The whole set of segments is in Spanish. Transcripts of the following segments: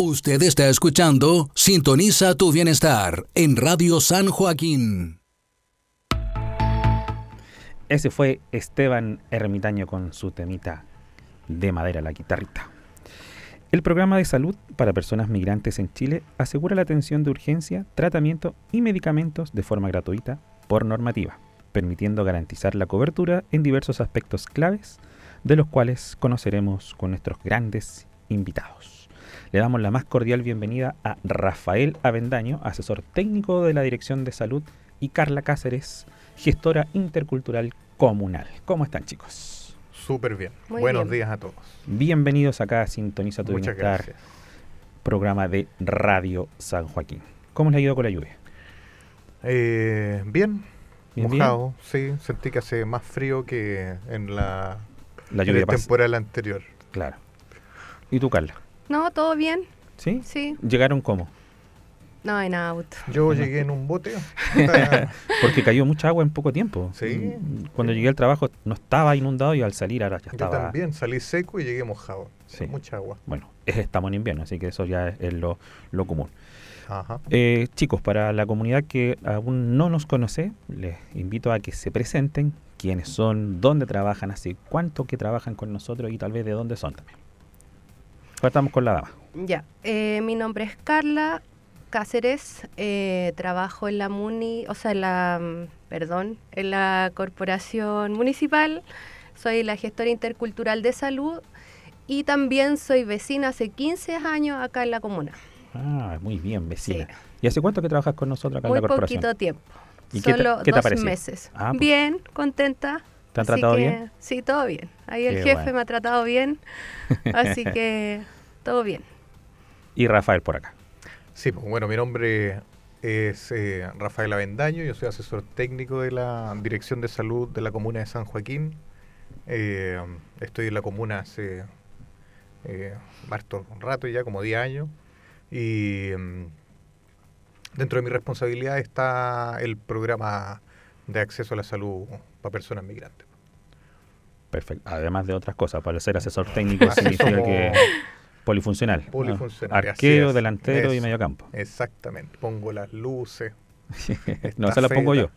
Usted está escuchando Sintoniza tu Bienestar en Radio San Joaquín. Ese fue Esteban Ermitaño con su temita de madera, la guitarrita. El programa de salud para personas migrantes en Chile asegura la atención de urgencia, tratamiento y medicamentos de forma gratuita por normativa, permitiendo garantizar la cobertura en diversos aspectos claves, de los cuales conoceremos con nuestros grandes invitados. Le damos la más cordial bienvenida a Rafael Avendaño, asesor técnico de la Dirección de Salud, y Carla Cáceres, gestora intercultural comunal. ¿Cómo están, chicos? Súper bien. Muy Buenos bien. días a todos. Bienvenidos acá a Sintoniza tu Muchas Bienestar, gracias. programa de Radio San Joaquín. ¿Cómo les ha ido con la lluvia? Bien, ¿Bien, mojado, sí. Sentí que hace más frío que en La en lluvia el pasa. temporal anterior. Claro. ¿Y tú, Carla? No, todo bien. ¿Sí? Sí. ¿Llegaron cómo? No, en auto. Yo llegué en un bote. Porque cayó mucha agua en poco tiempo. Sí. Cuando llegué al trabajo no estaba inundado y al salir ahora ya Yo estaba. también salí seco y llegué mojado. Sí. Mucha agua. Bueno, estamos en invierno, así que eso ya es lo común. Ajá. Chicos, para la comunidad que aún no nos conoce, les invito a que se presenten, quiénes son, dónde trabajan, hace cuánto que trabajan con nosotros y tal vez de dónde son también. Partamos con la dama. Ya. Mi nombre es Carla Cáceres. Trabajo en la en la corporación municipal. Soy la gestora intercultural de salud y también soy vecina hace 15 años acá en la comuna. Ah, muy bien, vecina. Sí. ¿Y hace cuánto que trabajas con nosotros acá Muy en la corporación? poquito tiempo. ¿Y qué Solo te ha 2 parecido? meses. Ah, pues. Bien, contenta. ¿Te han Así tratado que, bien? Sí, todo bien. Ahí el Qué jefe bueno. me ha tratado bien. Así que todo bien. Y Rafael por acá. Sí, pues, bueno, mi nombre es Rafael Avendaño. Yo soy asesor técnico de la Dirección de Salud de la Comuna de San Joaquín. Estoy en la comuna hace harto rato ya, como 10 años. Y dentro de mi responsabilidad está el programa de acceso a la salud para personas migrantes. Perfecto. Además de otras cosas, para ser asesor técnico Así significa somos que polifuncional. polifuncional, ¿no? así Arquero, es. delantero y Eso. mediocampo. Exactamente. Pongo las luces. No, se las pongo yo.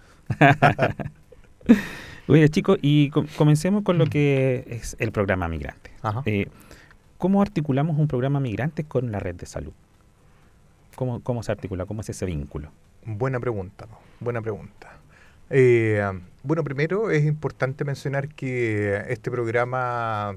Oye, chicos, y comencemos con lo que es el programa Migrante. Ajá. ¿Cómo articulamos un programa Migrantes con la red de salud? ¿Cómo se articula? ¿Cómo es ese vínculo? Buena pregunta, ¿no? Buena pregunta. Bueno, primero es importante mencionar que este programa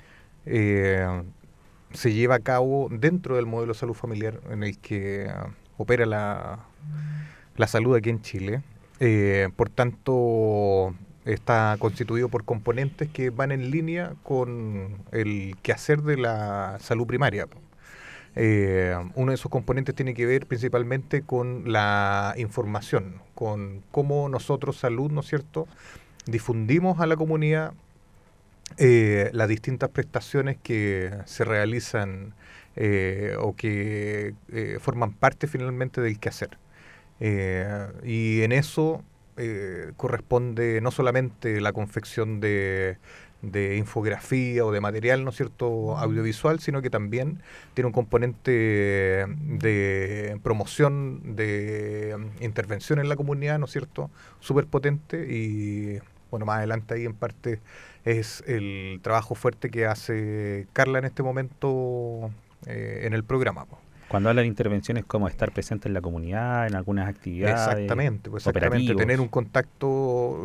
se lleva a cabo dentro del modelo de salud familiar en el que opera la salud aquí en Chile. Por tanto, está constituido por componentes que van en línea con el quehacer de la salud primaria. Uno de esos componentes tiene que ver principalmente con la información, con cómo nosotros, salud, ¿no es cierto?, difundimos a la comunidad las distintas prestaciones que se realizan o que forman parte finalmente del quehacer. Y en eso corresponde no solamente la confección de infografía o de material, ¿no es cierto?, audiovisual, sino que también tiene un componente de promoción, de intervención en la comunidad, ¿no es cierto?, súper potente. Y bueno, más adelante ahí en parte es el trabajo fuerte que hace Carla en este momento en el programa, po. Cuando habla de intervenciones, como estar presente en la comunidad, en algunas actividades. Exactamente, tener un contacto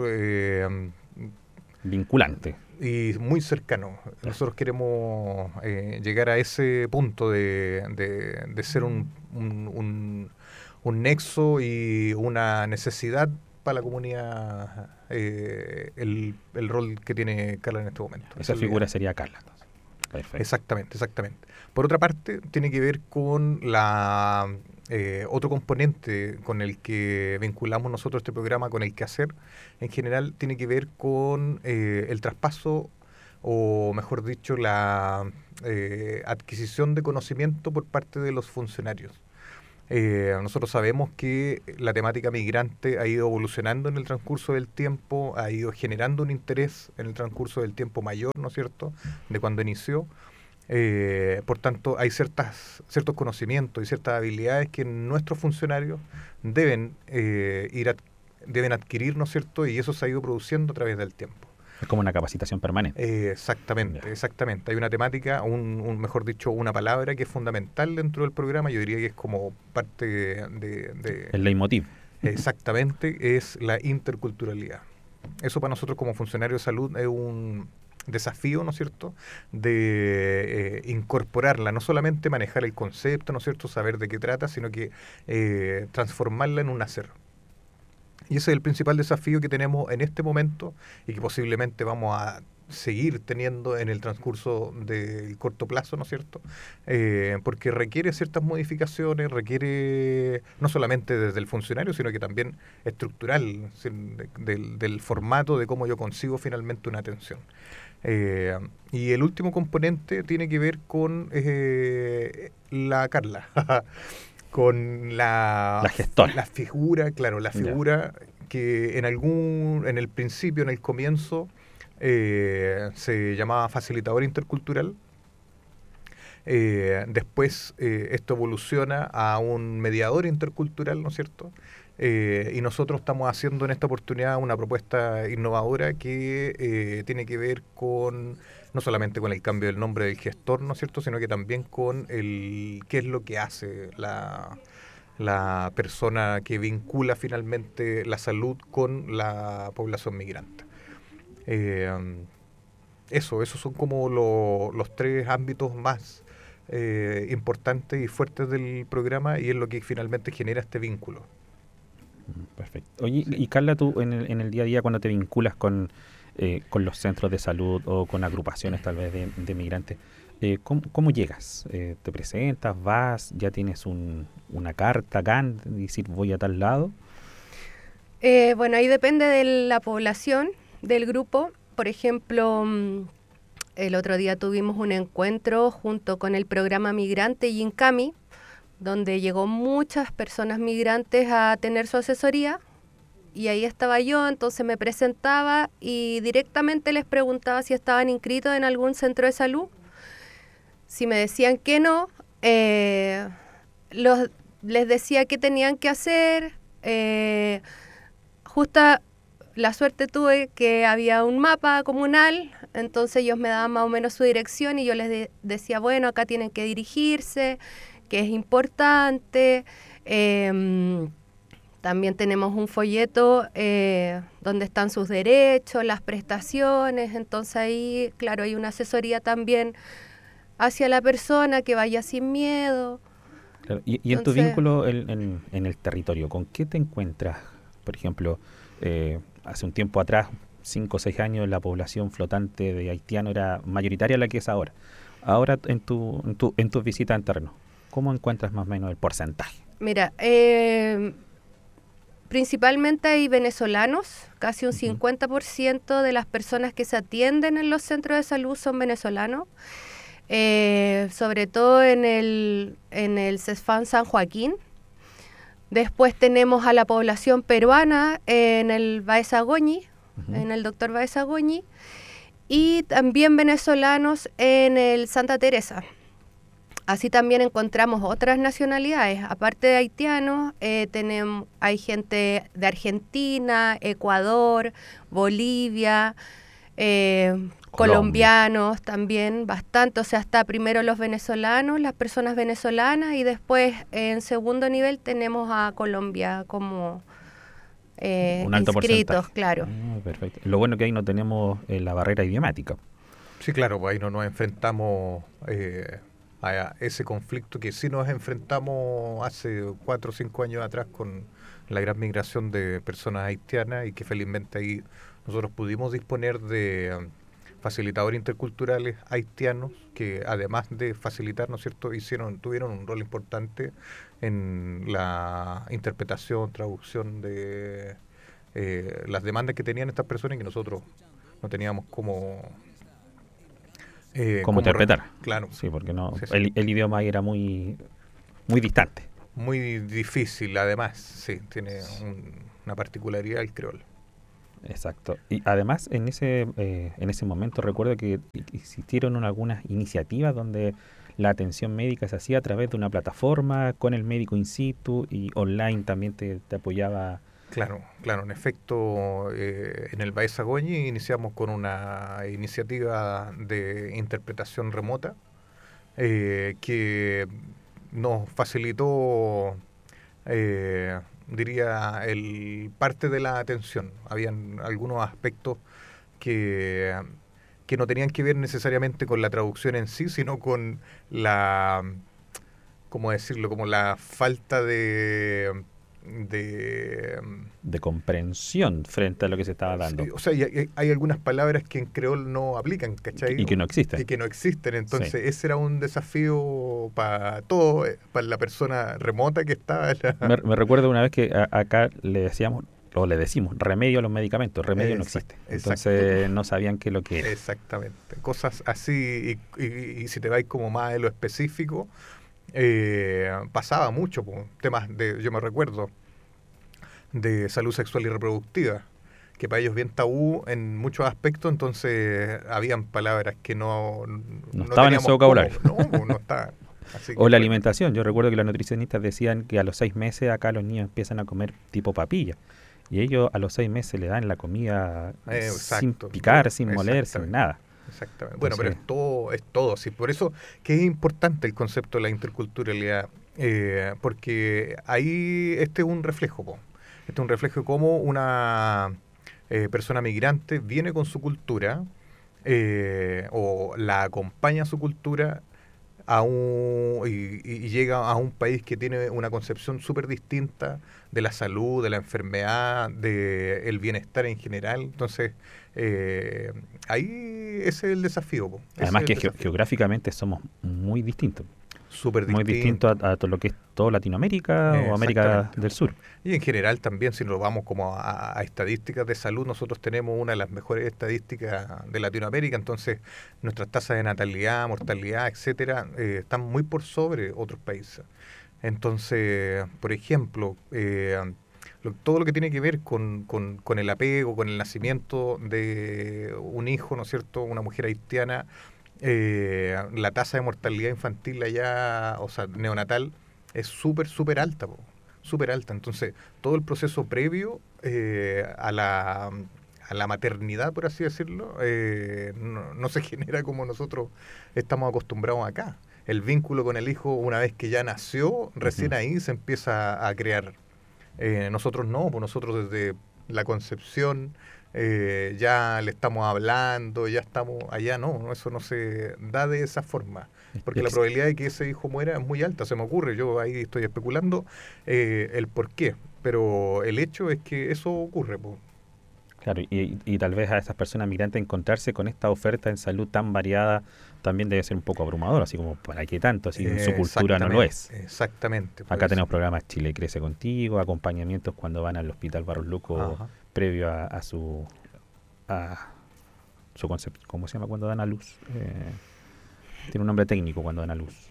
vinculante y muy cercano. Nosotros queremos llegar a ese punto de ser un nexo y una necesidad para la comunidad, el rol que tiene Carla en este momento. Esa figura sería Carla. Entonces. Perfecto. Exactamente. Por otra parte, tiene que ver con otro componente con el que vinculamos nosotros este programa, con el quehacer. En general, tiene que ver con el traspaso, o mejor dicho, la adquisición de conocimiento por parte de los funcionarios. Nosotros sabemos que la temática migrante ha ido evolucionando en el transcurso del tiempo, ha ido generando un interés en el transcurso del tiempo mayor, ¿no es cierto?, de cuando inició. Por tanto, hay ciertos conocimientos y ciertas habilidades que nuestros funcionarios deben deben adquirir, ¿no es cierto? Y eso se ha ido produciendo a través del tiempo. Es como una capacitación permanente. Exactamente. Hay una temática, mejor dicho, una palabra que es fundamental dentro del programa. Yo diría que es como parte de el leitmotiv. Exactamente, es la interculturalidad. Eso para nosotros como funcionarios de salud es un desafío, ¿no es cierto?, de incorporarla, no solamente manejar el concepto, ¿no es cierto?, saber de qué trata, sino que transformarla en un hacer. Y ese es el principal desafío que tenemos en este momento y que posiblemente vamos a seguir teniendo en el transcurso del corto plazo, ¿no es cierto?, porque requiere ciertas modificaciones, requiere no solamente desde el funcionario, sino que también estructural, del formato de cómo yo consigo finalmente una atención. Y el último componente tiene que ver con la Carla, con la gestora. La figura, claro, la figura que en el principio, en el comienzo, se llamaba facilitador intercultural. Después esto evoluciona a un mediador intercultural, ¿no es cierto? Y nosotros estamos haciendo en esta oportunidad una propuesta innovadora que tiene que ver no solamente con el cambio del nombre del gestor, ¿no es cierto?, sino que también con qué es lo que hace la persona que vincula finalmente la salud con la población migrante. Esos son como los tres ámbitos más importantes y fuertes del programa, y es lo que finalmente genera este vínculo. Perfecto. Oye, sí. Y Carla, tú en el día a día, cuando te vinculas con los centros de salud o con agrupaciones tal vez de migrantes, ¿cómo llegas? ¿Te presentas, vas, ya tienes una carta, decir voy a tal lado? Bueno, ahí depende de la población, del grupo. Por ejemplo, el otro día tuvimos un encuentro junto con el programa Migrante y INCAMI, donde llegó muchas personas migrantes a tener su asesoría, y ahí estaba yo, entonces me presentaba y directamente les preguntaba si estaban inscritos en algún centro de salud. Si me decían que no, les decía qué tenían que hacer. Justa la suerte tuve que había un mapa comunal, entonces ellos me daban más o menos su dirección y yo les decía, bueno, acá tienen que dirigirse, que es importante. También tenemos un folleto donde están sus derechos, las prestaciones, entonces ahí, claro, hay una asesoría también hacia la persona, que vaya sin miedo. Claro. Y en tu vínculo en el territorio, ¿con qué te encuentras? Por ejemplo, hace un tiempo atrás, 5 o 6 años, la población flotante de haitiano era mayoritaria a la que es ahora. Ahora, en tus visitas en terreno, ¿cómo encuentras más o menos el porcentaje? Mira, principalmente hay venezolanos, casi un 50% de las personas que se atienden en los centros de salud son venezolanos, sobre todo en el CESFAM San Joaquín. Después tenemos a la población peruana en el Baezagoñi, en el Dr. Baezagoñi, y también venezolanos en el Santa Teresa. Así también encontramos otras nacionalidades, aparte de haitianos, hay gente de Argentina, Ecuador, Bolivia, colombianos también, bastante. O sea, está primero los venezolanos, las personas venezolanas, y después en segundo nivel tenemos a Colombia como un alto inscritos, porcentaje. claro. Perfecto. Lo bueno que ahí no tenemos la barrera idiomática. Sí, claro, pues ahí no nos enfrentamos a ese conflicto que sí nos enfrentamos hace 4 o 5 años atrás con la gran migración de personas haitianas, y que felizmente ahí nosotros pudimos disponer de facilitadores interculturales haitianos que, además de facilitar, ¿no es cierto?, tuvieron un rol importante en la interpretación, traducción de las demandas que tenían estas personas, y que nosotros no teníamos cómo interpretar. Claro. Sí, porque no, sí. El idioma ahí era muy distante. Muy difícil, además, sí, tiene una particularidad el creol. Exacto. Y además en ese momento recuerdo que existieron algunas iniciativas donde la atención médica se hacía a través de una plataforma con el médico in situ y online también te apoyaba. Claro, claro, en efecto, en el Baeza Goñi iniciamos con una iniciativa de interpretación remota que nos facilitó, diría, parte de la atención. Habían algunos aspectos que, que no tenían que ver necesariamente con la traducción en sí, sino con la, ¿cómo decirlo?, como la falta de comprensión frente a lo que se estaba dando. Sí, o sea, hay algunas palabras que en creol no aplican, ¿cachai? Y que no existen. Y que no existen. Entonces, Sí. ese era un desafío para todo, para la persona remota que estaba. Me recuerdo una vez que acá le decíamos, o le decimos, remedio a los medicamentos. Remedio no existe. Entonces, no sabían qué es lo que era. Exactamente. Cosas así, y si te vais como más de lo específico, pasaba mucho, temas yo me recuerdo, de salud sexual y reproductiva, que para ellos bien tabú en muchos aspectos, entonces habían palabras que no estaban en su vocabulario. No estaban. O la alimentación. Yo recuerdo que los nutricionistas decían que a los 6 meses acá los niños empiezan a comer tipo papilla. Y ellos a los 6 meses le dan la comida sin picar, sin moler, sin nada. Exactamente. Bueno, pero es todo así. Por eso que es importante el concepto de la interculturalidad, porque ahí este es un reflejo, Este es un reflejo de cómo una persona migrante viene con su cultura o la acompaña a su cultura y llega a un país que tiene una concepción súper distinta de la salud, de la enfermedad, del bienestar en general. Entonces, ahí ese es el desafío. Además que geográficamente somos muy distintos. Súper muy distinto a todo lo que es todo Latinoamérica o América del Sur. Y en general también, si nos vamos como a estadísticas de salud, nosotros tenemos una de las mejores estadísticas de Latinoamérica, entonces nuestras tasas de natalidad, mortalidad, etcétera, están muy por sobre otros países. Entonces, por ejemplo, todo lo que tiene que ver con el apego, con el nacimiento de un hijo, ¿no es cierto?, una mujer haitiana, la tasa de mortalidad infantil allá, o sea, neonatal, es súper alta, súper alta. Entonces, todo el proceso previo a la maternidad, por así decirlo, no se genera como nosotros estamos acostumbrados acá. El vínculo con el hijo, una vez que ya nació, recién ahí se empieza a crear. Nosotros no, pues nosotros desde la concepción ya le estamos hablando, ya estamos allá, no, eso no se da de esa forma, porque la probabilidad de que ese hijo muera es muy alta, se me ocurre, yo ahí estoy especulando el por qué, pero el hecho es que eso ocurre. Claro, y tal vez a esas personas migrantes encontrarse con esta oferta en salud tan variada también debe ser un poco abrumador, así como ¿para qué tanto? Así en su cultura no lo es. Exactamente. Acá tenemos programas Chile Crece Contigo, acompañamientos cuando van al Hospital Barros Luco previo a su concepto. ¿Cómo se llama cuando dan a luz? Tiene un nombre técnico cuando dan a luz.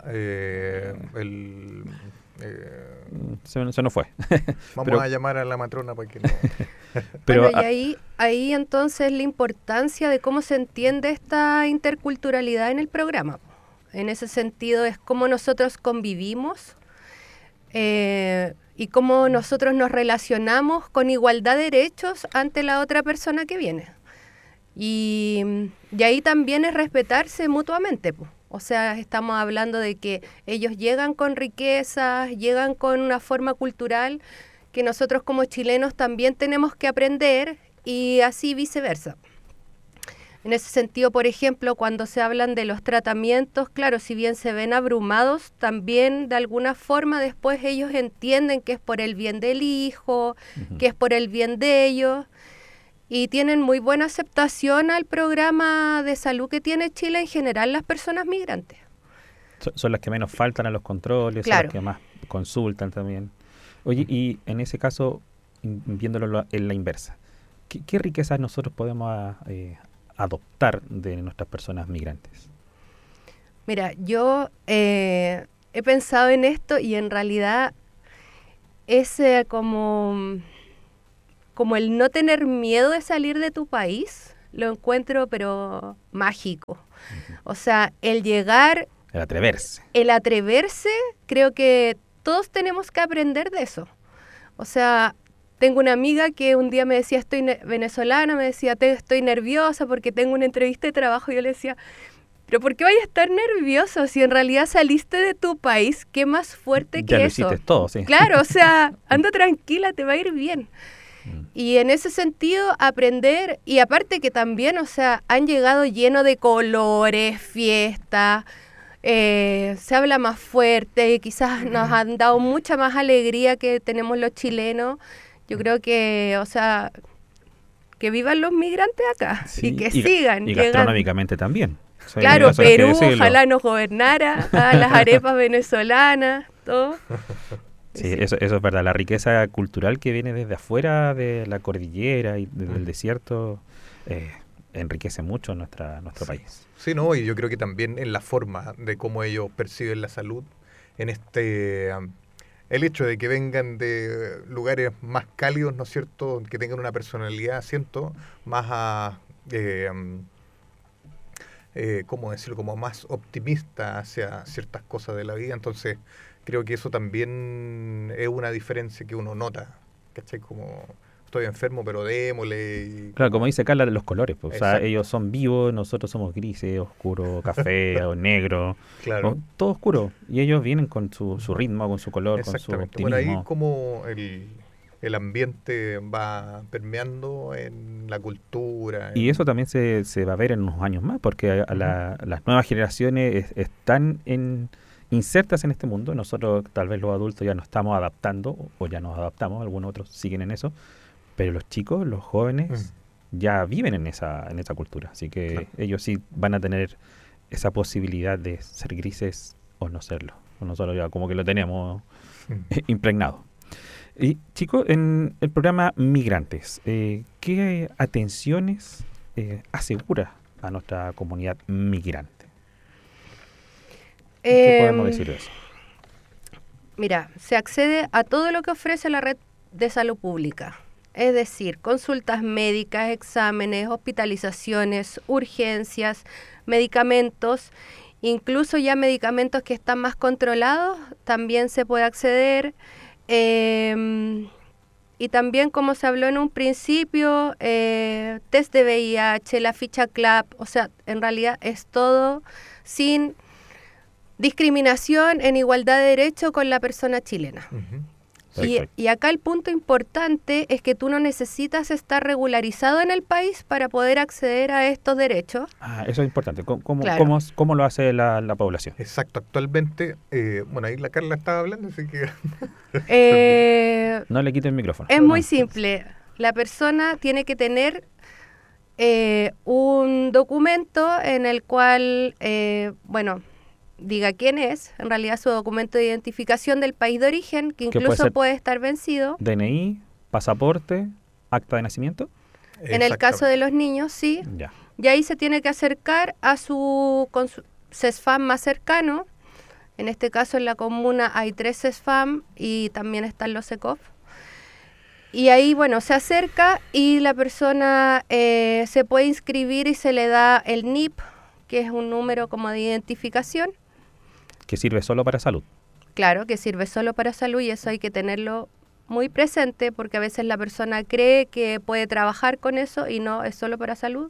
Se nos fue. Vamos a llamar a la matrona para que no... Pero, bueno, y ahí entonces la importancia de cómo se entiende esta interculturalidad en el programa. En ese sentido es cómo nosotros convivimos y cómo nosotros nos relacionamos con igualdad de derechos ante la otra persona que viene. Y ahí también es respetarse mutuamente, pues. O sea, estamos hablando de que ellos llegan con riquezas, llegan con una forma cultural que nosotros como chilenos también tenemos que aprender y así viceversa. En ese sentido, por ejemplo, cuando se hablan de los tratamientos, claro, si bien se ven abrumados, también de alguna forma después ellos entienden que es por el bien del hijo, que es por el bien de ellos. Y tienen muy buena aceptación al programa de salud que tiene Chile en general las personas migrantes. Son las que menos faltan a los controles, claro. Son las que más consultan también. Oye, y en ese caso, viéndolo en la inversa, ¿qué riquezas nosotros podemos adoptar de nuestras personas migrantes? Mira, yo he pensado en esto y en realidad es como... como el no tener miedo de salir de tu país, lo encuentro pero mágico. O sea, el llegar... El atreverse, creo que todos tenemos que aprender de eso. O sea, tengo una amiga que un día me decía, venezolana, me decía, estoy nerviosa porque tengo una entrevista de trabajo. Y yo le decía, pero ¿por qué vayas a estar nervioso si en realidad saliste de tu país? ¿Qué más fuerte que ya lo eso? hiciste todo, sí. Claro, o sea, anda tranquila, te va a ir bien. Y en ese sentido, aprender, y aparte que también, o sea, han llegado lleno de colores, fiesta, se habla más fuerte y quizás nos han dado mucha más alegría que tenemos los chilenos. Yo creo que, o sea, que vivan los migrantes acá, Sí, y que sigan y llegando. Gastronómicamente también. O sea, Claro, eso hay que Perú, decirlo. ojalá nos gobernara, las arepas venezolanas, todo. Sí, eso es verdad. La riqueza cultural que viene desde afuera de la cordillera y del desierto enriquece mucho nuestro país. Sí, no, y yo creo que también en la forma de cómo ellos perciben la salud, en el hecho de que vengan de lugares más cálidos, ¿no es cierto?, que tengan una personalidad, siento, más ¿cómo decirlo?, como más optimista hacia ciertas cosas de la vida. Entonces creo que eso también es una diferencia que uno nota, ¿cachai? Como estoy enfermo, pero démosle. Claro, como dice Carla, los colores. Pues, o sea, Exacto. ellos son vivos, nosotros somos grises, oscuro, café o negro. Claro. O todo oscuro. Y ellos vienen con su ritmo, con su color, con su Exactamente. optimismo. Por ahí como el ambiente va permeando en la cultura. Y eso también se va a ver en unos años más, porque las nuevas generaciones están insertas en este mundo. Nosotros, tal vez los adultos, ya nos estamos adaptando, o ya nos adaptamos, algunos otros siguen en eso, pero los chicos, los jóvenes, ya viven en esa cultura. Así que Claro. ellos sí van a tener esa posibilidad de ser grises o no serlo. Nosotros ya como que lo tenemos impregnado. Y chicos, en el programa Migrantes, ¿qué atenciones asegura a nuestra comunidad migrante? ¿Qué podemos decir de eso? Mira, se accede a todo lo que ofrece la red de salud pública. Es decir, consultas médicas, exámenes, hospitalizaciones, urgencias, medicamentos, incluso ya medicamentos que están más controlados, también se puede acceder. Y también, como se habló en un principio, test de VIH, la ficha CLAP, o sea, en realidad es todo sin discriminación, en igualdad de derecho con la persona chilena. Y acá el punto importante es que tú no necesitas estar regularizado en el país para poder acceder a estos derechos. Eso es importante. Claro. ¿Cómo lo hace la población? Exacto, actualmente, bueno, ahí la Carla estaba hablando, así que... No le quite el micrófono. Es muy simple. La persona tiene que tener un documento en el cual, diga quién es, en realidad su documento de identificación del país de origen, que puede incluso ser puede estar vencido. DNI, pasaporte, acta de nacimiento. En el caso de los niños, sí. Ya. Y ahí se tiene que acercar a su CESFAM más cercano. En este caso, en la comuna hay 3 CESFAM y también están los ECOF. Y ahí, bueno, se acerca y la persona se puede inscribir y se le da el NIP, que es un número como de identificación. Que sirve solo para salud. Claro, que sirve solo para salud y eso hay que tenerlo muy presente porque a veces la persona cree que puede trabajar con eso y no, es solo para salud.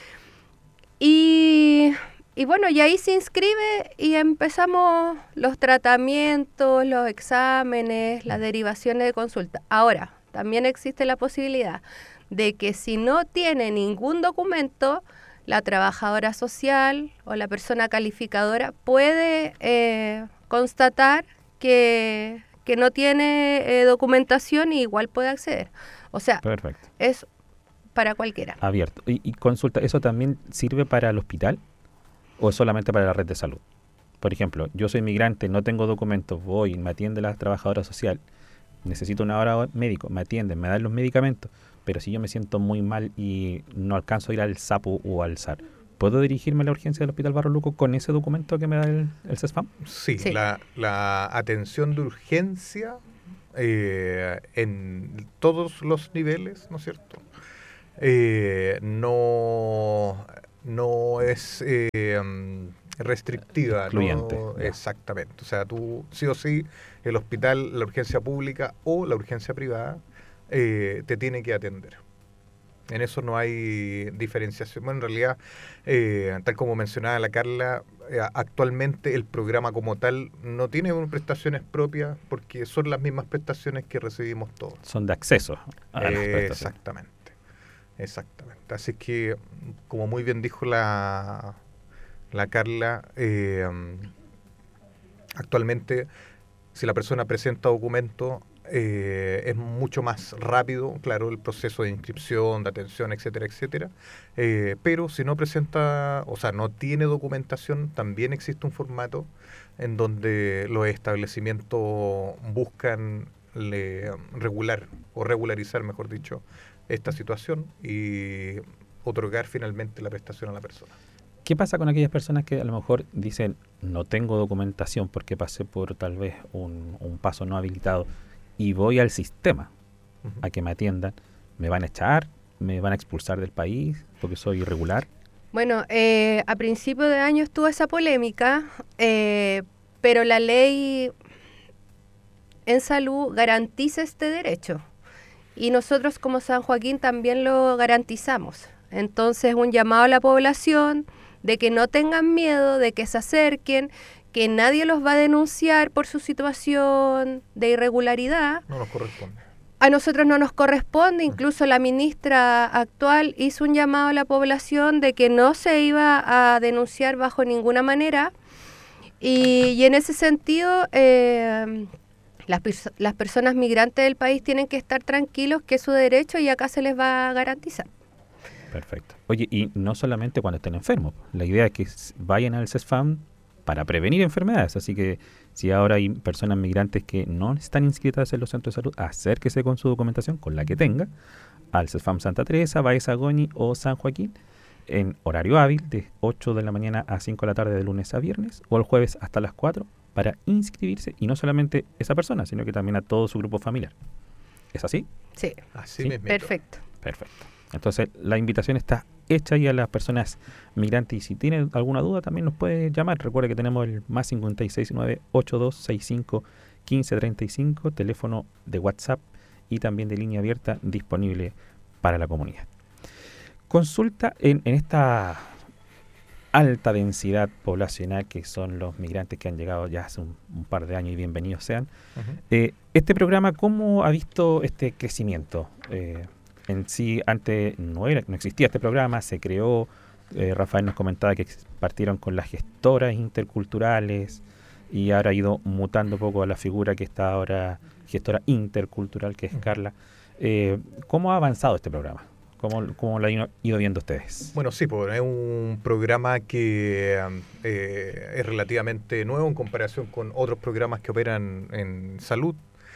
Y bueno, y ahí se inscribe y empezamos los tratamientos, los exámenes, las derivaciones de consulta. Ahora, también existe la posibilidad de que si no tiene ningún documento, la trabajadora social o la persona calificadora puede constatar que no tiene documentación y igual puede acceder. O sea, Perfecto. es para cualquiera. Abierto. Y consulta, ¿eso también sirve para el hospital o es solamente para la red de salud? Por ejemplo, yo soy migrante, no tengo documentos, voy, me atiende la trabajadora social, necesito una hora médico, me atienden, me dan los medicamentos, pero si yo me siento muy mal y no alcanzo a ir al SAPU o al SAR, ¿puedo dirigirme a la urgencia del Hospital Barro Luco con ese documento que me da el CESFAM? Sí, Sí. la atención de urgencia en todos los niveles, ¿no es cierto? No es restrictiva. Excluyente, ¿no? ya. Exactamente. O sea, tú sí o sí, el hospital, la urgencia pública o la urgencia privada, te tiene que atender. En eso no hay diferenciación. Bueno, en realidad, tal como mencionaba la Carla, actualmente el programa como tal no tiene prestaciones propias porque son las mismas prestaciones que recibimos todos. Son de acceso a las prestaciones. Exactamente. Así que, como muy bien dijo la Carla, actualmente si la persona presenta documento, es mucho más rápido, claro, el proceso de inscripción, de atención, etcétera, etcétera. Pero si no presenta, o sea, no tiene documentación, también existe un formato en donde los establecimientos buscan regular o regularizar, mejor dicho, esta situación y otorgar finalmente la prestación a la persona. ¿Qué pasa con aquellas personas que a lo mejor dicen no tengo documentación porque pasé por tal vez un paso no habilitado y voy al sistema a que me atiendan? ¿Me van a echar? ¿Me van a expulsar del país porque soy irregular? Bueno, a principio de año estuvo esa polémica, pero la ley en salud garantiza este derecho y nosotros como San Joaquín también lo garantizamos. Entonces, un llamado a la población de que no tengan miedo, de que se acerquen, que nadie los va a denunciar por su situación de irregularidad. No nos corresponde. A nosotros no nos corresponde, incluso la ministra actual hizo un llamado a la población de que no se iba a denunciar bajo ninguna manera y en ese sentido las personas migrantes del país tienen que estar tranquilos que es su derecho y acá se les va a garantizar. Perfecto. Oye, y no solamente cuando estén enfermos. La idea es que vayan al CESFAM para prevenir enfermedades. Así que si ahora hay personas migrantes que no están inscritas en los centros de salud, acérquese con su documentación, con la que tenga, al CESFAM Santa Teresa, Baeza, Goñi o San Joaquín, en horario hábil de 8 de la mañana a 5 de la tarde de lunes a viernes, o el jueves hasta las 4, para inscribirse, y no solamente esa persona, sino que también a todo su grupo familiar. ¿Es así? Sí. Así Sí. mismo. Perfecto. Perfecto. Entonces, la invitación está hecha y a las personas migrantes. Y si tienen alguna duda, también nos puede llamar. Recuerde que tenemos el más 569-8265-1535, teléfono de WhatsApp y también de línea abierta disponible para la comunidad. Consulta en esta alta densidad poblacional que son los migrantes que han llegado ya hace un par de años y bienvenidos sean. Este programa, ¿cómo ha visto este crecimiento? En sí, antes no existía este programa, se creó, Rafael nos comentaba que partieron con las gestoras interculturales y ahora ha ido mutando un poco a la figura que está ahora, gestora intercultural, que es Carla. ¿Cómo ha avanzado este programa? ¿Cómo lo han ido viendo ustedes? Bueno, sí, pues, es un programa que es relativamente nuevo en comparación con otros programas que operan en salud.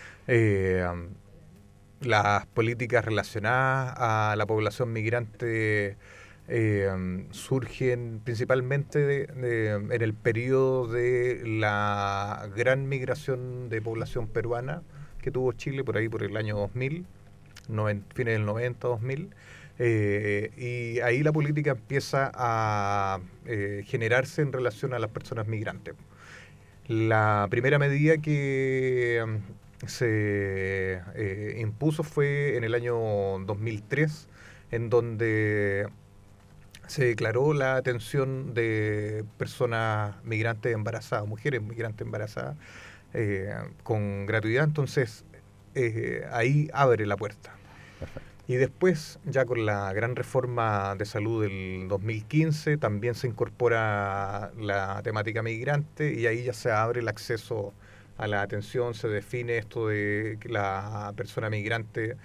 Las políticas relacionadas a la población migrante surgen principalmente en el periodo de la gran migración de población peruana que tuvo Chile por ahí por el año 2000, fines del 90, 2000. Y ahí la política empieza a generarse en relación a las personas migrantes. La primera medida que se impuso fue en el año 2003, en donde se declaró la atención de personas migrantes embarazadas, mujeres migrantes embarazadas, con gratuidad. Entonces, ahí abre la puerta. Perfecto. Y después, ya con la gran reforma de salud del 2015, también se incorpora la temática migrante y ahí ya se abre el acceso a la atención, se define esto de que la persona migrante,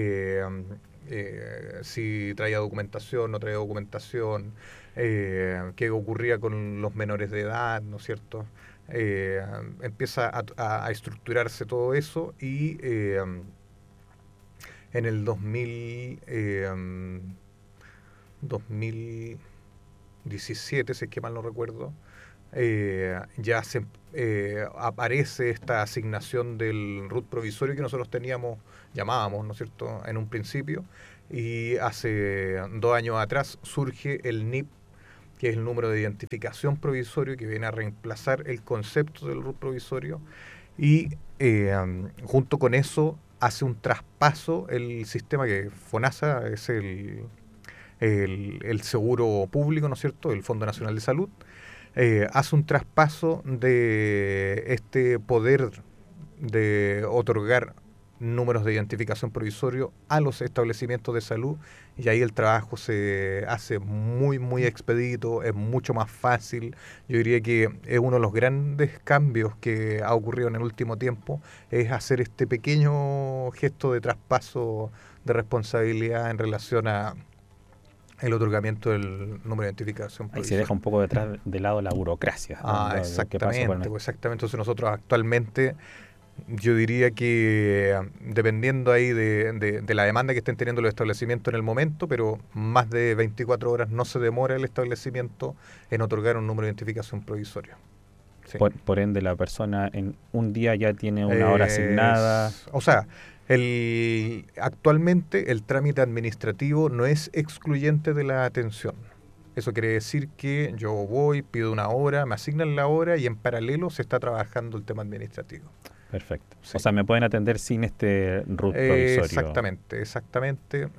si traía documentación, no traía documentación, qué ocurría con los menores de edad, ¿no es cierto? Empieza a estructurarse todo eso y en el 2017, si es que mal no recuerdo, ya se aparece esta asignación del RUT provisorio que nosotros llamábamos, ¿no es cierto?, en un principio, y hace 2 años atrás surge el NIP, que es el número de identificación provisorio, que viene a reemplazar el concepto del RUT provisorio, y junto con eso hace un traspaso el sistema que FONASA es el seguro público, ¿no es cierto?, el Fondo Nacional de Salud, hace un traspaso de este poder de otorgar números de identificación provisorio a los establecimientos de salud, y ahí el trabajo se hace muy, muy expedito, es mucho más fácil. Yo diría que es uno de los grandes cambios que ha ocurrido en el último tiempo, es hacer este pequeño gesto de traspaso de responsabilidad en relación a el otorgamiento del número de identificación provisoria. Ahí se deja un poco detrás de lado la burocracia. Exactamente. Entonces nosotros actualmente, yo diría que dependiendo ahí de la demanda que estén teniendo los establecimientos en el momento, pero más de 24 horas no se demora el establecimiento en otorgar un número de identificación provisorio. Sí. Por ende, la persona en un día ya tiene una hora asignada. O sea, actualmente el trámite administrativo no es excluyente de la atención. Eso quiere decir que yo voy, pido una hora, me asignan la hora y en paralelo se está trabajando el tema administrativo. Perfecto. Sí. O sea, me pueden atender sin este RUT provisorio. Exactamente.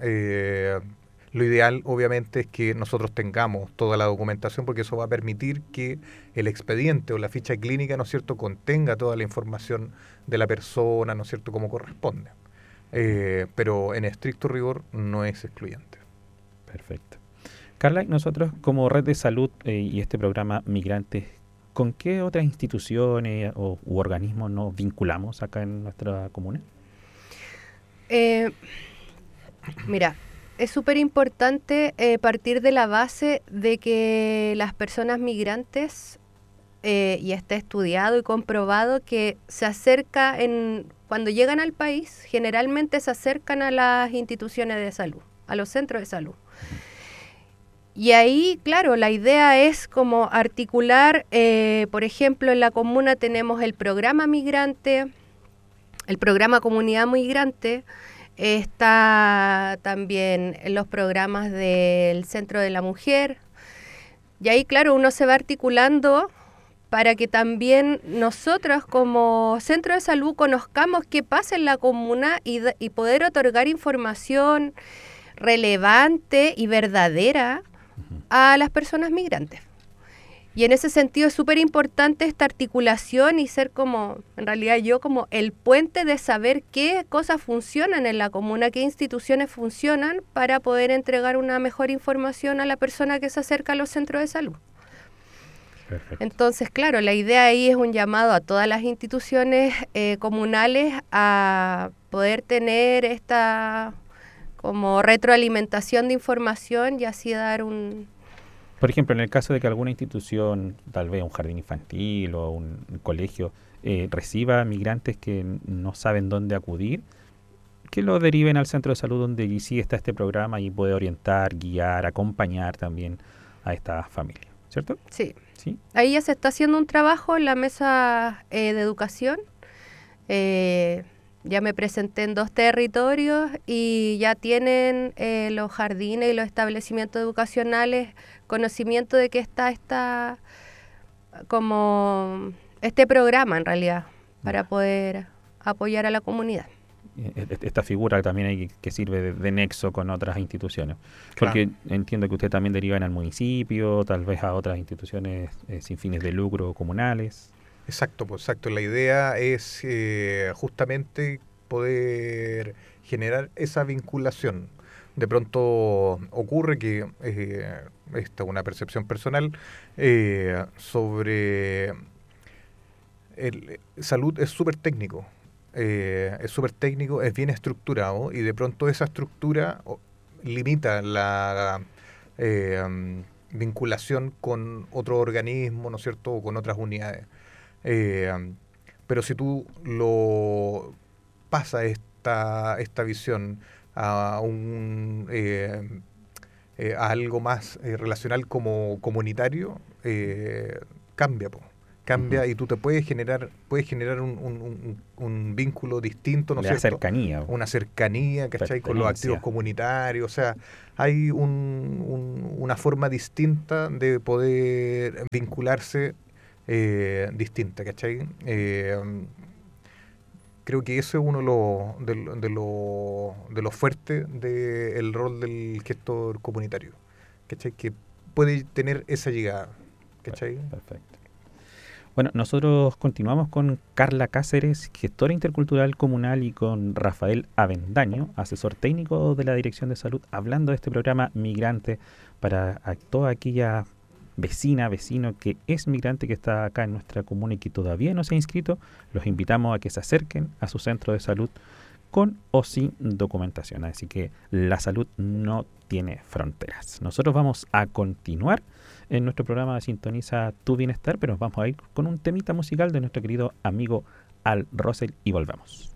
Lo ideal, obviamente, es que nosotros tengamos toda la documentación, porque eso va a permitir que el expediente o la ficha clínica, ¿no es cierto?, contenga toda la información de la persona, ¿no es cierto?, como corresponde. Pero en estricto rigor no es excluyente. Perfecto. Carla, nosotros como Red de Salud y este programa Migrantes, ¿con qué otras instituciones u organismos nos vinculamos acá en nuestra comuna? Mira, es súper importante partir de la base de que las personas migrantes, y está estudiado y comprobado que se acerca cuando llegan al país, generalmente se acercan a las instituciones de salud, a los centros de salud. Y ahí, claro, la idea es como articular, por ejemplo, en la comuna tenemos el programa migrante, el programa comunidad migrante, está también en los programas del Centro de la Mujer, y ahí, claro, uno se va articulando para que también nosotros como centro de salud conozcamos qué pasa en la comuna y poder otorgar información relevante y verdadera a las personas migrantes. Y en ese sentido es súper importante esta articulación y ser como, en realidad yo como el puente de saber qué cosas funcionan en la comuna, qué instituciones funcionan para poder entregar una mejor información a la persona que se acerca a los centros de salud. Perfecto. Entonces, claro, la idea ahí es un llamado a todas las instituciones comunales a poder tener esta como retroalimentación de información y así dar un... Por ejemplo, en el caso de que alguna institución, tal vez un jardín infantil o un colegio, reciba migrantes que no saben dónde acudir, que lo deriven al centro de salud donde sí está este programa y puede orientar, guiar, acompañar también a esta familia, ¿cierto? Sí. ¿Sí? Ahí ya se está haciendo un trabajo en la mesa de educación. Ya me presenté en 2 territorios y ya tienen los jardines y los establecimientos educacionales conocimiento de que está como este programa en realidad para poder apoyar a la comunidad. Esta figura también hay que sirve de nexo con otras instituciones. Claro. Porque entiendo que usted también derivan al municipio, tal vez a otras instituciones sin fines de lucro comunales. Exacto, pues exacto. La idea es justamente poder generar esa vinculación. De pronto ocurre que, esta es una percepción personal, sobre salud es súper técnico. Es bien estructurado y de pronto esa estructura limita la vinculación con otro organismo, ¿no es cierto?, o con otras unidades. Pero si tú lo pasas esta visión a algo más relacional como comunitario, cambia, po. cambia y tú te puedes generar un vínculo distinto, ¿no es cierto? Cercanía. Una cercanía, ¿cachai? Con los activos comunitarios, o sea, hay una forma distinta de poder vincularse distinta, ¿cachai? Creo que eso es uno de los fuertes del rol del gestor comunitario, ¿cachai? Que puede tener esa llegada, ¿cachai? Perfecto. Bueno, nosotros continuamos con Carla Cáceres, gestora intercultural comunal, y con Rafael Avendaño, asesor técnico de la Dirección de Salud, hablando de este programa Migrante para toda aquella vecino que es migrante, que está acá en nuestra comuna y que todavía no se ha inscrito. Los invitamos a que se acerquen a su centro de salud con o sin documentación. Así que la salud no tiene fronteras. Nosotros vamos a continuar en nuestro programa Sintoniza tu Bienestar, pero nos vamos a ir con un temita musical de nuestro querido amigo Al Rosell y volvemos.